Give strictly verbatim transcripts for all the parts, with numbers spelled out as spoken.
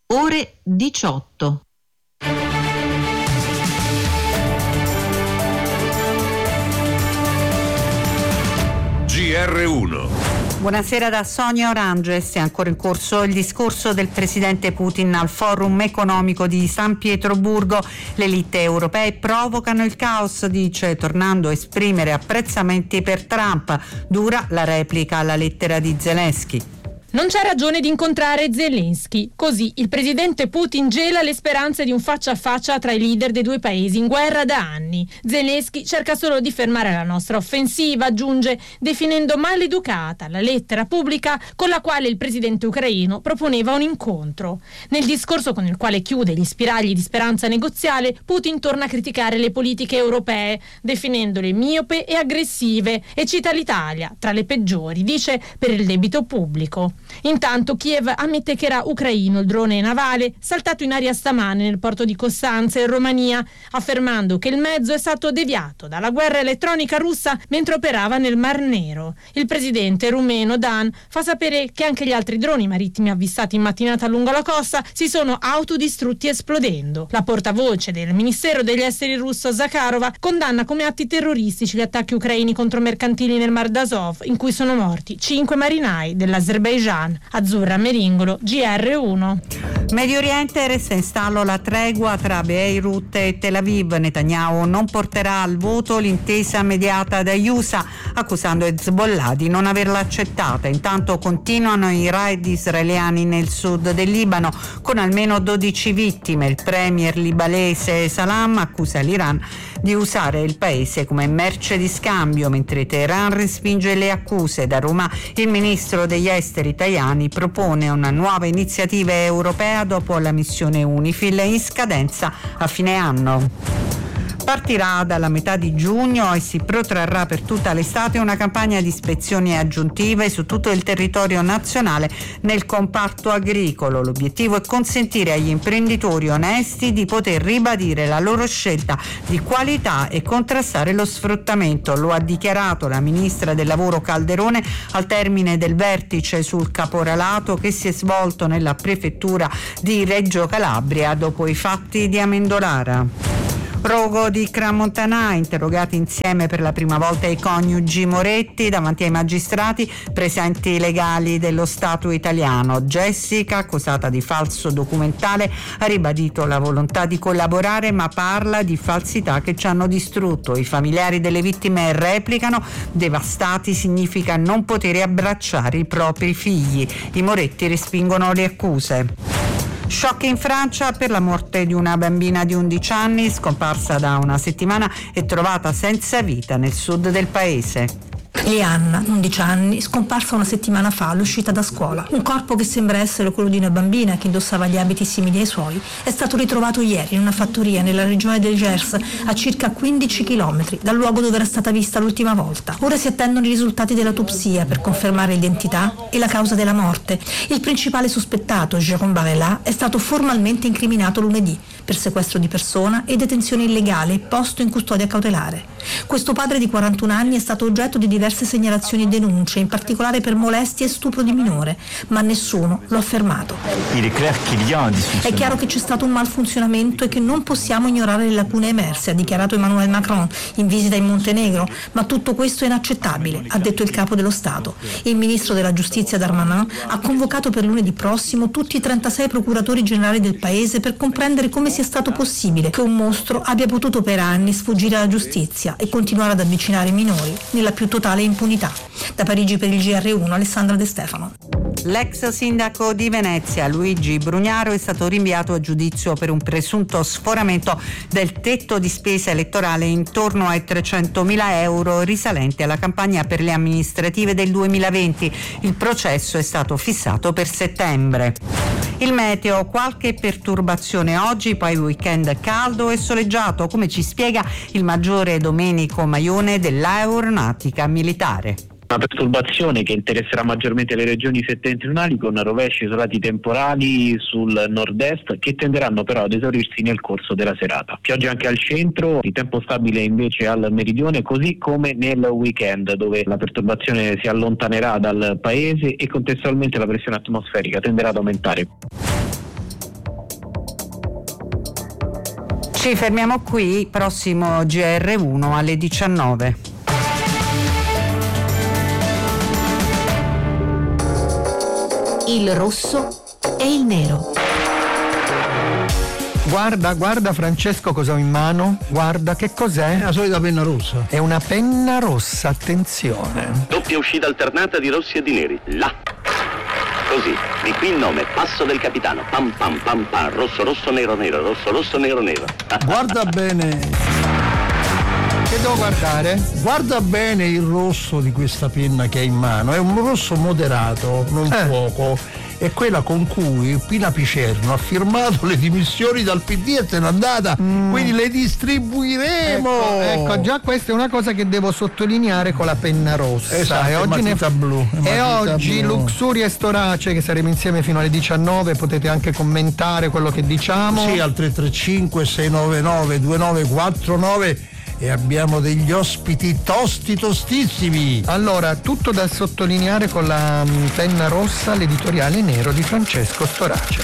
ore diciotto. G R uno. Buonasera da Sonia Oranges. È ancora in corso il discorso del presidente Putin al forum economico di San Pietroburgo. Le elite europee provocano il caos, dice, tornando a esprimere apprezzamenti per Trump. Dura la replica alla lettera di Zelensky. Non c'è ragione di incontrare Zelensky. Così il presidente Putin gela le speranze di un faccia a faccia tra i leader dei due paesi in guerra da anni. Zelensky cerca solo di fermare la nostra offensiva, aggiunge, definendo maleducata la lettera pubblica con la quale il presidente ucraino proponeva un incontro. Nel discorso con il quale chiude gli spiragli di speranza negoziale, Putin torna a criticare le politiche europee, definendole miope e aggressive, e cita l'Italia, tra le peggiori, dice, per il debito pubblico. Intanto Kiev ammette che era ucraino il drone navale saltato in aria stamane nel porto di Costanza in Romania, affermando che il mezzo è stato deviato dalla guerra elettronica russa mentre operava nel Mar Nero. Il presidente rumeno Dan fa sapere che anche gli altri droni marittimi avvistati in mattinata lungo la costa si sono autodistrutti esplodendo. La portavoce del Ministero degli Esteri russo Zakharova condanna come atti terroristici gli attacchi ucraini contro mercantili nel Mar d'Azov, in cui sono morti cinque marinai dell'Azerbaigian. Azzurra Meringolo, G R uno. Medio Oriente, resta in stallo la tregua tra Beirut e Tel Aviv. Netanyahu non porterà al voto l'intesa mediata dagli U S A, accusando Hezbollah di non averla accettata. Intanto continuano i raid israeliani nel sud del Libano, con almeno dodici vittime. Il premier libanese Salam accusa l'Iran di usare il paese come merce di scambio, mentre Teheran respinge le accuse. Da Roma il ministro degli esteri Tajani propone una nuova iniziativa europea dopo la missione UNIFIL in scadenza a fine anno. Partirà dalla metà di giugno e si protrarrà per tutta l'estate una campagna di ispezioni aggiuntive su tutto il territorio nazionale nel comparto agricolo. L'obiettivo è consentire agli imprenditori onesti di poter ribadire la loro scelta di qualità e contrastare lo sfruttamento. Lo ha dichiarato la ministra del lavoro Calderone al termine del vertice sul caporalato che si è svolto nella prefettura di Reggio Calabria dopo i fatti di Amendolara. Rogo di Crans-Montana, interrogati insieme per la prima volta i coniugi Moretti davanti ai magistrati, presenti legali dello Stato italiano. Jessica, accusata di falso documentale, ha ribadito la volontà di collaborare, ma parla di falsità che ci hanno distrutto. I familiari delle vittime replicano: devastati significa non poter abbracciare i propri figli. I Moretti respingono le accuse. Shock in Francia per la morte di una bambina di undici anni, scomparsa da una settimana e trovata senza vita nel sud del paese. Lianna, undici anni, scomparsa una settimana fa all'uscita da scuola. Un corpo che sembra essere quello di una bambina che indossava gli abiti simili ai suoi è stato ritrovato ieri in una fattoria nella regione del Gers, a circa quindici chilometri dal luogo dove era stata vista l'ultima volta. Ora si attendono i risultati dell'autopsia per confermare l'identità e la causa della morte. Il principale sospettato, Jérôme Barella, è stato formalmente incriminato lunedì per sequestro di persona e detenzione illegale posto in custodia cautelare. Questo padre di quarantuno anni è stato oggetto di diverse segnalazioni e denunce, in particolare per molestie e stupro di minore, ma nessuno lo ha fermato. È chiaro che c'è stato un malfunzionamento e che non possiamo ignorare le lacune emerse, ha dichiarato Emmanuel Macron in visita in Montenegro, ma tutto questo è inaccettabile, ha detto il capo dello Stato. Il ministro della Giustizia Darmanin ha convocato per lunedì prossimo tutti i trentasei procuratori generali del paese per comprendere come sia stato possibile che un mostro abbia potuto per anni sfuggire alla giustizia e continuare ad avvicinare i minori nella più totale impunità. Da Parigi per il G R uno, Alessandra De Stefano. L'ex sindaco di Venezia, Luigi Brugnaro, è stato rinviato a giudizio per un presunto sforamento del tetto di spesa elettorale intorno ai trecentomila euro risalente alla campagna per le amministrative del duemilaventi. Il processo è stato fissato per settembre. Il meteo, qualche perturbazione oggi, poi weekend caldo e soleggiato, come ci spiega il maggiore Domenico Maione dell'Aeronautica Militare. Una perturbazione che interesserà maggiormente le regioni settentrionali, con rovesci isolati temporali sul nord-est che tenderanno però ad esaurirsi nel corso della serata. Piogge anche al centro, di tempo stabile invece al meridione, così come nel weekend, dove la perturbazione si allontanerà dal paese e contestualmente la pressione atmosferica tenderà ad aumentare. Ci fermiamo qui, prossimo G R uno alle diciannove. Il rosso e il nero. Guarda, guarda Francesco cosa ho in mano. Guarda, che cos'è? È la solita penna rossa. È una penna rossa, attenzione. Doppia uscita alternata di rossi e di neri. Là. Così, di qui il nome, passo del capitano. Pam pam pam pam, rosso rosso nero nero, rosso rosso nero nero. Guarda bene. Che devo guardare? Guarda bene il rosso di questa penna che hai in mano. È un rosso moderato, non Eh. fuoco. È quella con cui Pina Picerno ha firmato le dimissioni dal P D e se n'è andata, mm. quindi le distribuiremo. Ecco, ecco, già questa è una cosa che devo sottolineare con la penna rossa. Esatto, e oggi, ne... blu, e oggi blu. Luxuria e Storace, che saremo insieme fino alle diciannove, potete anche commentare quello che diciamo. Sì, al tre tre cinque sei nove nove due nove quattro nove. E abbiamo degli ospiti tosti tostissimi. Allora, tutto da sottolineare con la mh, penna rossa, l'editoriale nero di Francesco Storace.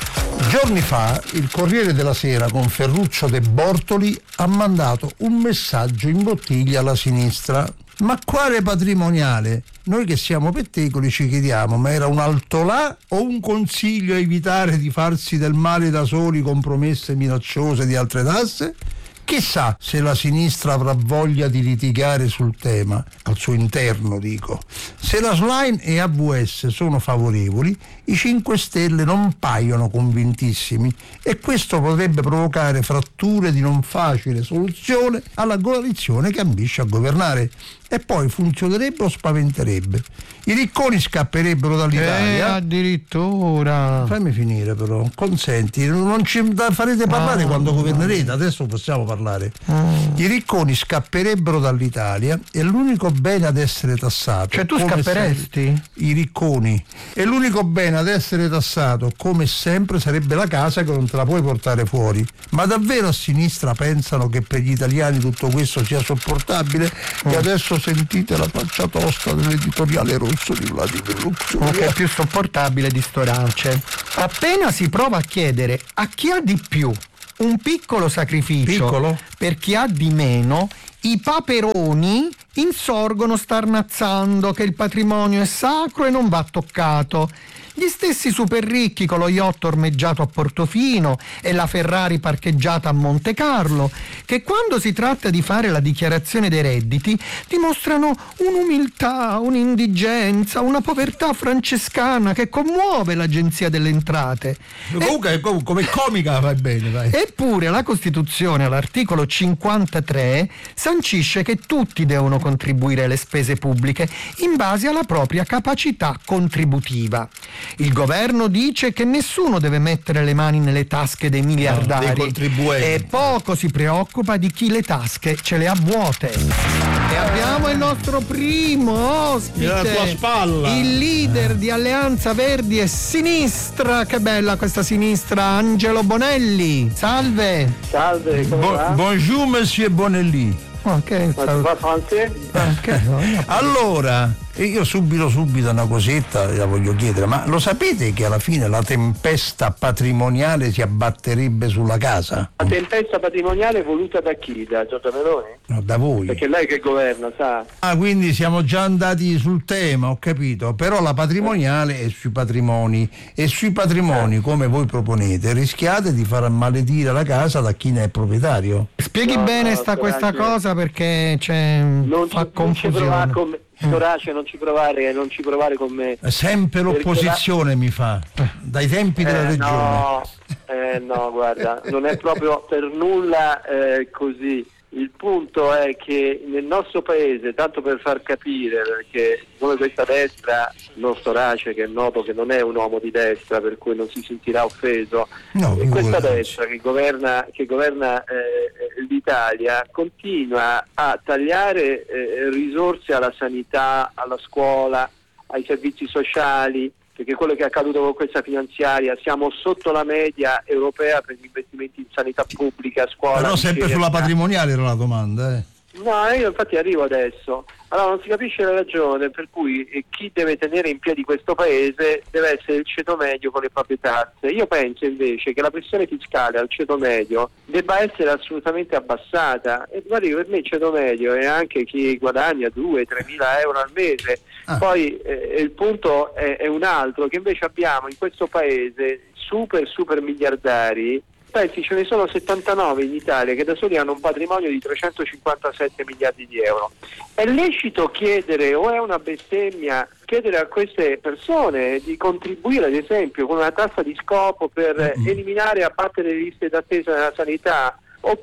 Giorni fa il Corriere della Sera con Ferruccio De Bortoli ha mandato un messaggio in bottiglia alla sinistra. Ma quale patrimoniale? Noi che siamo pettegoli ci chiediamo, ma era un altolà o un consiglio a evitare di farsi del male da soli con promesse minacciose di altre tasse? Chissà se la sinistra avrà voglia di litigare sul tema, al suo interno dico. Se la Schlein e A V S sono favorevoli, i cinque Stelle non paiono convintissimi e questo potrebbe provocare fratture di non facile soluzione alla coalizione che ambisce a governare. E poi funzionerebbe o spaventerebbe? I ricconi scapperebbero dall'Italia. Eh, addirittura. Fammi finire però, consenti, non ci farete parlare ah, quando governerete, adesso possiamo parlare. Ah. I ricconi scapperebbero dall'Italia e l'unico bene ad essere tassato. Cioè tu scapperesti? Sempre, I ricconi. E l'unico bene ad essere tassato, come sempre, sarebbe la casa che non te la puoi portare fuori. Ma davvero a sinistra pensano che per gli italiani tutto questo sia sopportabile? Mm. E adesso sentite la faccia tosta dell'editoriale rosso di Vladimir Luxuria, che è più sopportabile di Storace. Appena si prova a chiedere a chi ha di più un piccolo sacrificio piccolo? per chi ha di meno, i paperoni insorgono starnazzando che il patrimonio è sacro e non va toccato. Gli stessi super ricchi con lo yacht ormeggiato a Portofino e la Ferrari parcheggiata a Monte Carlo, che quando si tratta di fare la dichiarazione dei redditi dimostrano un'umiltà, un'indigenza, una povertà francescana che commuove l'Agenzia delle Entrate. Comunque, e... come comica va bene, vai. Eppure la Costituzione all'articolo cinquantatré sancisce che tutti devono contribuire alle spese pubbliche in base alla propria capacità contributiva. Il governo dice che nessuno deve mettere le mani nelle tasche dei miliardari, no, dei contribuenti, e poco si preoccupa di chi le tasche ce le ha vuote. E abbiamo il nostro primo ospite, la tua spalla, il leader di Alleanza Verdi e Sinistra. Che bella questa sinistra, Angelo Bonelli. Salve. Salve, come Bo- va? Bonjour monsieur Bonelli. Okay, okay. Allora, io subito subito una cosetta la voglio chiedere, ma lo sapete che alla fine la tempesta patrimoniale si abbatterebbe sulla casa? La tempesta patrimoniale voluta da chi? Da Giorgia Meloni? No, da voi. Perché lei che governa, sa? Ah, quindi siamo già andati sul tema, ho capito, però la patrimoniale è sui patrimoni e sui patrimoni, come voi proponete, rischiate di far ammaledire la casa da chi ne è proprietario. Spieghi no, bene no, sta Storace, questa cosa perché c'è non fa ci, confusione. Non ci con me. Storace, non ci provare, non ci provare con me. Sempre l'opposizione la... mi fa, dai tempi della eh, regione. No, eh, no, guarda, non è proprio per nulla eh, così. Il punto è che nel nostro paese, tanto per far capire, perché come questa destra, non Storace, che è noto che non è un uomo di destra, per cui non si sentirà offeso, no, e questa destra che governa, che governa eh, l'Italia continua a tagliare eh, risorse alla sanità, alla scuola, ai servizi sociali, perché quello che è accaduto con questa finanziaria, siamo sotto la media europea per gli investimenti in sanità pubblica, scuola. Però sempre sulla patrimoniale era la domanda, eh. No, io infatti arrivo adesso. Allora non si capisce la ragione per cui chi deve tenere in piedi questo paese deve essere il ceto medio con le proprie tasse. Io penso invece che la pressione fiscale al ceto medio debba essere assolutamente abbassata. E guardi, per me il ceto medio è anche chi guadagna due tre mila euro al mese. Ah. Poi eh, il punto è, è un altro, che invece abbiamo in questo paese super super miliardari. Pensi, ce ne sono settantanove in Italia che da soli hanno un patrimonio di trecentocinquantasette miliardi di euro. È lecito chiedere, o è una bestemmia, chiedere a queste persone di contribuire ad esempio con una tassa di scopo per mm-hmm. eliminare e abbattere le liste d'attesa nella sanità?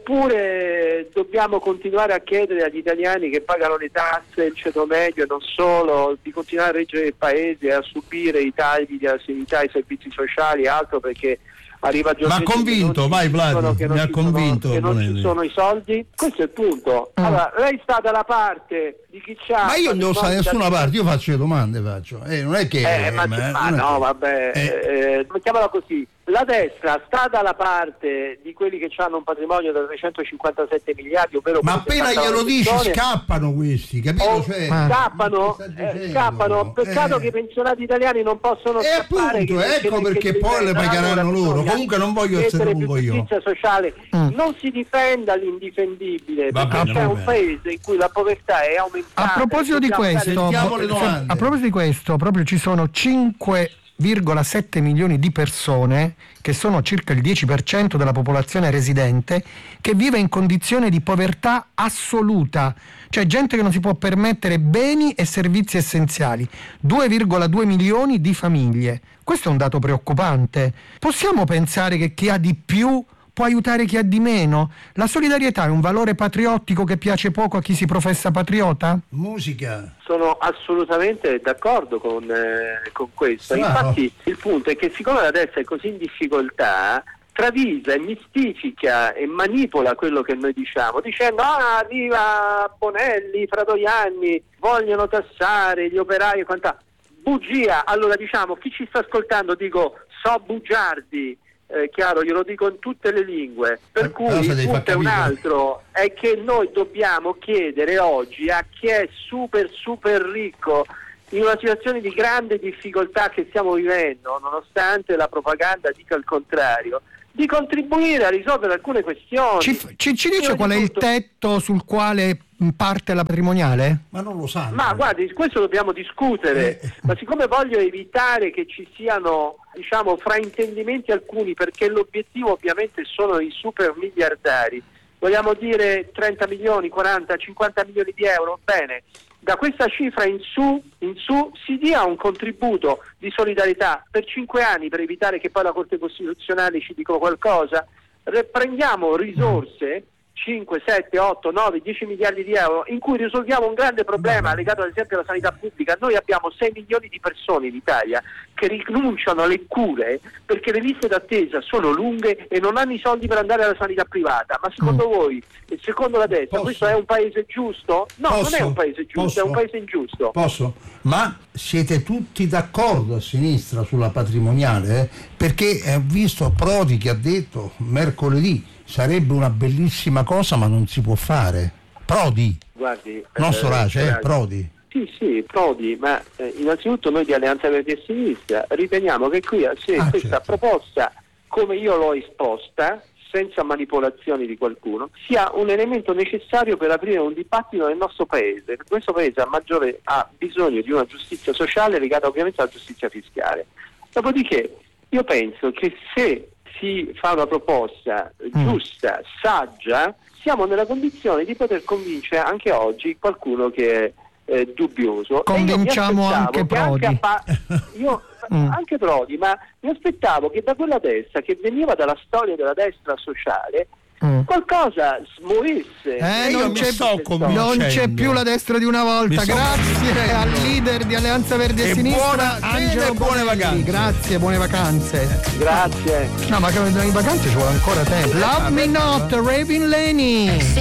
Oppure dobbiamo continuare a chiedere agli italiani che pagano le tasse, il ceto medio e non solo, di continuare a reggere il paese e a subire i tagli della sanità, i servizi sociali e altro, perché arriva ma convinto, vai Vlad, mi ha convinto che non ci sono i soldi? Questo è il punto. Allora, lei sta dalla parte di chi c'ha. Ma io non devo stare da nessuna parte, io faccio le domande, faccio. Eh, non è che eh, ma, ma, ma no, che... vabbè, eh. Eh, mettiamola così. La destra sta dalla parte di quelli che hanno un patrimonio da trecentocinquantasette miliardi, ovvero ma appena glielo dici scappano questi, capito? Oh, cioè, scappano, eh, scappano. Peccato eh. che i pensionati italiani non possono e scappare. Appunto, che, ecco che, perché che poi le pagheranno loro. Comunque non voglio essere lungo io. Giustizia sociale, mm. non si difenda l'indifendibile, va perché bene, c'è va un bene. paese in cui la povertà è aumentata. A proposito di questo, a proposito di questo, proprio ci sono cinque virgola sette milioni di persone, che sono circa il dieci per cento della popolazione residente, che vive in condizione di povertà assoluta, cioè gente che non si può permettere beni e servizi essenziali, due virgola due milioni di famiglie. Questo è un dato preoccupante. Possiamo pensare che chi ha di più può aiutare chi ha di meno? La solidarietà è un valore patriottico che piace poco a chi si professa patriota? Musica. Sono assolutamente d'accordo con, eh, con questo. Wow. Infatti il punto è che siccome la destra è così in difficoltà, travisa e mistifica e manipola quello che noi diciamo, dicendo ah, arriva Bonelli, Fratoianni, vogliono tassare gli operai e quant'altro. Bugia. Allora diciamo, chi ci sta ascoltando, dico, so bugiardi. Eh, chiaro, glielo dico in tutte le lingue, per cui il punto è un altro, è che noi dobbiamo chiedere oggi a chi è super super ricco in una situazione di grande difficoltà che stiamo vivendo, nonostante la propaganda dica il contrario, di contribuire a risolvere alcune questioni. Ci, ci, ci dice qual è il tetto sul quale parte la patrimoniale? Ma non lo sanno. Ma guardi, questo dobbiamo discutere, eh. ma siccome voglio evitare che ci siano, diciamo, fraintendimenti alcuni, perché l'obiettivo ovviamente sono i super miliardari, vogliamo dire trenta milioni, quaranta, cinquanta milioni di euro, bene, da questa cifra in su, in su si dia un contributo di solidarietà per cinque anni per evitare che poi la Corte Costituzionale ci dica qualcosa, prendiamo risorse cinque, sette, otto, nove, dieci miliardi di euro in cui risolviamo un grande problema legato ad esempio alla sanità pubblica. Noi abbiamo sei milioni di persone in Italia che rinunciano alle cure perché le liste d'attesa sono lunghe e non hanno i soldi per andare alla sanità privata. Ma secondo mm. voi e secondo la destra Posso? questo è un paese giusto? No, Posso? non è un paese giusto, Posso? è un paese ingiusto. Posso? Ma siete tutti d'accordo a sinistra sulla patrimoniale? Eh? Perché ho visto Prodi che ha detto mercoledì sarebbe una bellissima cosa, ma non si può fare. Prodi, guardi, non eh, Sorace, eh, Prodi. Sì, sì, Prodi, ma eh, innanzitutto noi di Alleanza Verdi e Sinistra riteniamo che qui se ah, questa certo. proposta, come io l'ho esposta, senza manipolazioni di qualcuno, sia un elemento necessario per aprire un dibattito nel nostro paese. Questo paese ha, maggiore, ha bisogno di una giustizia sociale legata ovviamente alla giustizia fiscale. Dopodiché io penso che se si fa una proposta giusta, saggia, siamo nella condizione di poter convincere anche oggi qualcuno che è eh, dubbioso. Convinciamo anche Prodi. Anche, pa- io, mm. anche Prodi, ma mi aspettavo che da quella destra, che veniva dalla storia della destra sociale, Mm. qualcosa smuovesse. Eh, non, c'è, non c'è più la destra di una volta. Grazie al leader di Alleanza Verdi e, e Sinistra, Angelo buone vacanze. Grazie, buone vacanze. Grazie. No, ma che in vacanze ci vuole ancora tempo. Love Me Not, Raven Lenny.